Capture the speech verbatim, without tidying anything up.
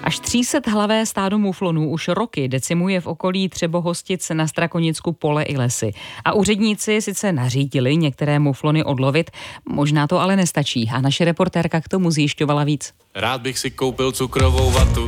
Až tři sta hlavé stádo muflonů už roky decimuje v okolí Třebohostic na Strakonicku pole i lesy. A úředníci sice nařídili některé muflony odlovit, možná to ale nestačí. A naše reportérka k tomu zjišťovala víc. Rád bych si koupil cukrovou vatu.